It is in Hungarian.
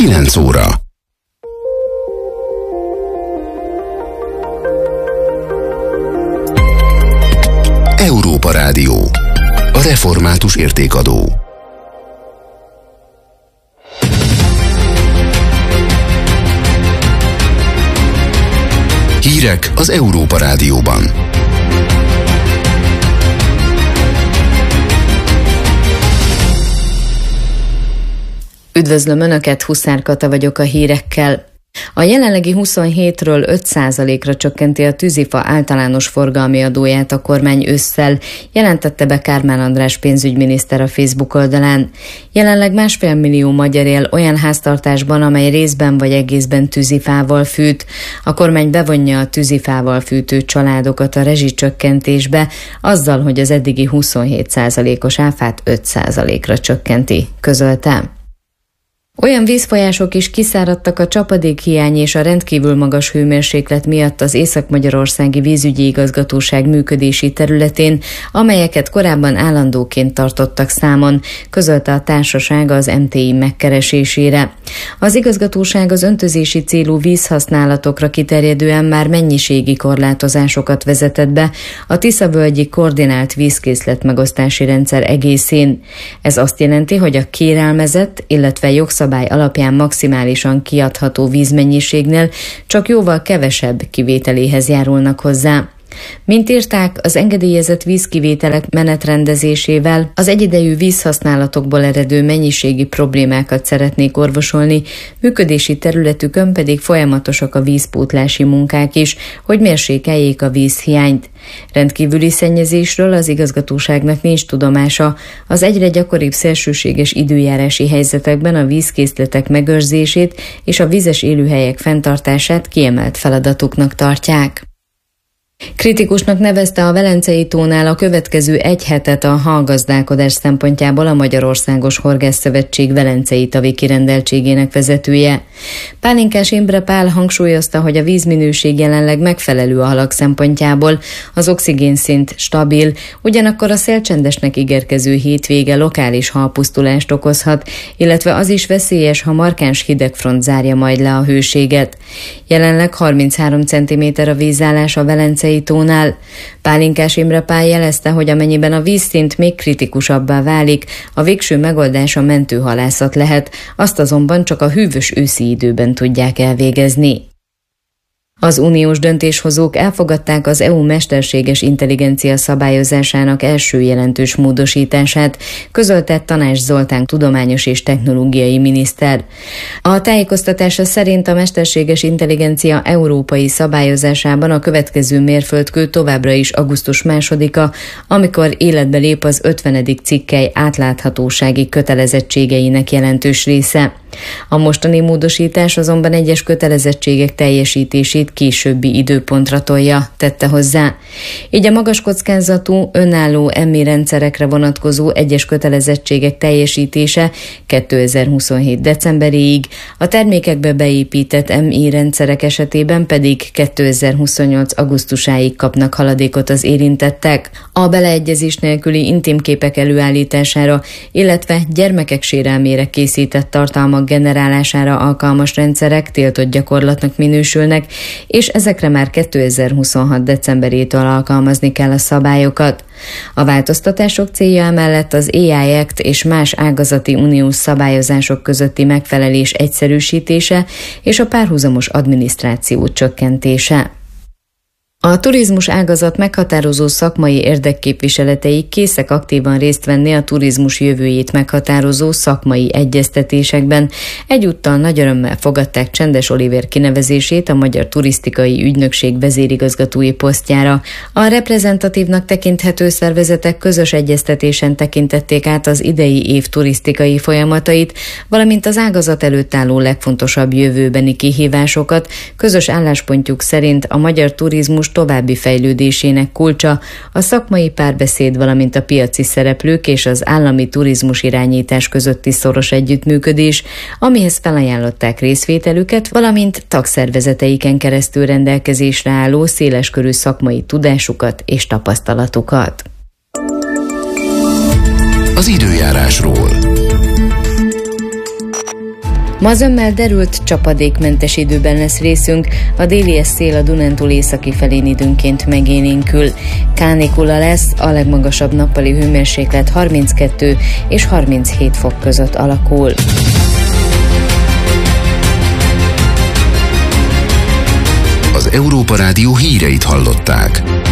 9 óra. Európa Rádió. A református értékadó. Hírek az Európa Rádióban. Üdvözlöm Önöket, Huszár Kata vagyok a hírekkel. A jelenlegi 27-ről 5%-ra csökkenti a tűzifa általános forgalmi adóját a kormány ősszel, jelentette be Kármán András pénzügyminiszter a Facebook oldalán. Jelenleg 1,5 millió magyar él olyan háztartásban, amely részben vagy egészben tűzifával fűt. A kormány bevonja a tűzifával fűtő családokat a rezsicsökkentésbe, azzal, hogy az eddigi 27%-os áfát 5%-ra csökkenti, közölte. Olyan vízfolyások is kiszáradtak a csapadékhiány és a rendkívül magas hőmérséklet miatt az Észak-Magyarországi Vízügyi Igazgatóság működési területén, amelyeket korábban állandóként tartottak számon, közölte a társaság az MTI megkeresésére. Az igazgatóság az öntözési célú vízhasználatokra kiterjedően már mennyiségi korlátozásokat vezetett be a Tisza-völgyi koordinált vízkészlet megosztási rendszer egészén. Ez azt jelenti, hogy a kérelmezett, illetve jogszabály alapján maximálisan kiadható vízmennyiségnél csak jóval kevesebb kivételéhez járulnak hozzá. Mint írták, az engedélyezett vízkivételek menetrendezésével az egyidejű vízhasználatokból eredő mennyiségi problémákat szeretnék orvosolni, működési területükön pedig folyamatosak a vízpótlási munkák is, hogy mérsékeljék a vízhiányt. Rendkívüli szennyezésről az igazgatóságnak nincs tudomása, az egyre gyakoribb szélsőséges időjárási helyzetekben a vízkészletek megőrzését és a vizes élőhelyek fenntartását kiemelt feladatuknak tartják. Kritikusnak nevezte a Velencei tónál a következő egy hetet a halgazdálkodás szempontjából a Magyarországos Horgászszövetség velencei tavi kirendeltségének vezetője. Pálinkás Imre Pál hangsúlyozta, hogy a vízminőség jelenleg megfelelő a halak szempontjából, az oxigénszint stabil, ugyanakkor a szélcsendesnek ígérkező hétvége lokális halpusztulást okozhat, illetve az is veszélyes, ha markáns hidegfront zárja majd le a hőséget. Jelenleg 33 cm a vízállás a Velencei tónál. Pálinkás Imre Pál jelezte, hogy amennyiben a vízszint még kritikusabbá válik, a végső megoldás a mentőhalászat lehet, azt azonban csak a hűvös őszi időben tudják elvégezni. Az uniós döntéshozók elfogadták az EU mesterséges intelligencia szabályozásának első jelentős módosítását, közölte Tanács Zoltán tudományos és technológiai miniszter. A tájékoztatása szerint a mesterséges intelligencia európai szabályozásában a következő mérföldkő továbbra is augusztus 2-a, amikor életbe lép az 50. cikkely átláthatósági kötelezettségeinek jelentős része. A mostani módosítás azonban egyes kötelezettségek teljesítését későbbi időpontra tolja, tette hozzá. Így a magas kockázatú, önálló MI rendszerekre vonatkozó egyes kötelezettségek teljesítése 2027. decemberéig, a termékekbe beépített MI rendszerek esetében pedig 2028. augusztusáig kapnak haladékot az érintettek. A beleegyezés nélküli intimképek előállítására, illetve gyermekek sérelmére készített tartalmak generálására alkalmas rendszerek tiltott gyakorlatnak minősülnek, és ezekre már 2026. decemberétől alkalmazni kell a szabályokat. A változtatások célja emellett az AI Act és más ágazati uniós szabályozások közötti megfelelés egyszerűsítése és a párhuzamos adminisztráció csökkentése. A turizmus ágazat meghatározó szakmai érdekképviseletei készek aktívan részt venni a turizmus jövőjét meghatározó szakmai egyeztetésekben. Egyúttal nagy örömmel fogadták Csendes Olivér kinevezését a Magyar Turisztikai Ügynökség vezérigazgatói posztjára. A reprezentatívnak tekinthető szervezetek közös egyeztetésen tekintették át az idei év turisztikai folyamatait, valamint az ágazat előtt álló legfontosabb jövőbeni kihívásokat. Közös álláspontjuk szerint a magyar turizmus további fejlődésének kulcsa a szakmai párbeszéd, valamint a piaci szereplők és az állami turizmus irányítás közötti szoros együttműködés, amihez felajánlották részvételüket, valamint tagszervezeteiken keresztül rendelkezésre álló széleskörű szakmai tudásukat és tapasztalatukat. Az időjárásról. Ma zömmel derült, csapadékmentes időben lesz részünk, a délies szél a Dunántúl északi felén időnként megélénkül. Kánikula lesz, a legmagasabb nappali hőmérséklet 32 és 37 fok között alakul. Az Európa Rádió híreit hallották.